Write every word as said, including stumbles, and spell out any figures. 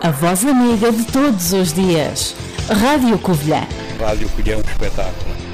a voz amiga de todos os dias. Rádio Covilhã. Rádio Covilhã é um espetáculo.